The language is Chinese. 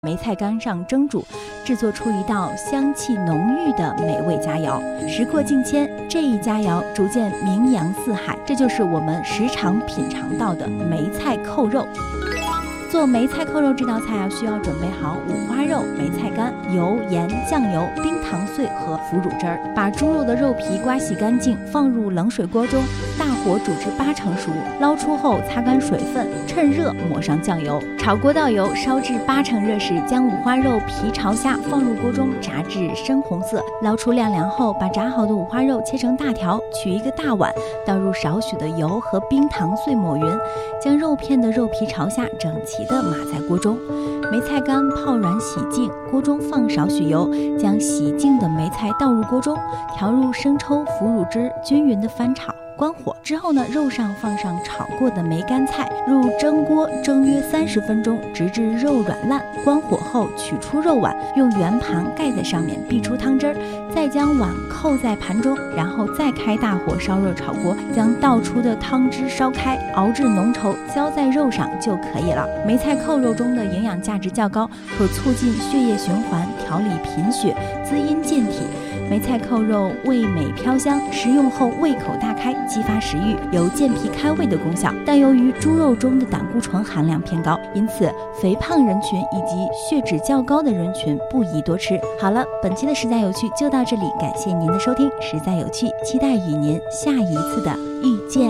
梅菜干上蒸煮，制作出一道香气浓郁的美味佳肴。时过境迁，这一佳肴逐渐名扬四海，这就是我们时常品尝到的梅菜扣肉。做梅菜扣肉这道菜需要准备好五花肉、梅菜干、油、盐、酱油、冰糖碎和腐乳汁儿。把猪肉的肉皮刮洗干净，放入冷水锅中，大火煮至8成熟，捞出后擦干水分，趁热抹上酱油，炒锅倒油，烧至8成热时，将五花肉、皮、朝虾放入锅中炸至深红色，捞出晾凉后，把炸好的五花肉切成大条，取一个大碗，倒入少许的油和冰糖碎抹匀，将肉片的肉皮、朝虾整齐的码在锅中，梅菜干泡软洗净，锅中放少许油，将洗净的梅菜倒入锅中，调入生抽、腐乳汁，均匀的翻炒。关火之后呢，肉上放上炒过的梅干菜，入蒸锅蒸约30分钟，直至肉软烂。关火后取出肉碗，用圆盘盖在上面，避出汤汁儿，再将碗扣在盘中，然后再开大火烧热炒锅，将倒出的汤汁烧开，熬至浓稠，浇在肉上就可以了。梅菜扣肉中的营养价值较高，可促进血液循环，调理贫血，滋阴健体。梅菜扣肉味美飘香，食用后胃口大开，激发食欲，有健脾开胃的功效。但由于猪肉中的胆固醇含量偏高，因此肥胖人群以及血脂较高的人群不宜多吃。好了，本期的实在有趣就到这里，感谢您的收听。实在有趣，期待与您下一次的遇见。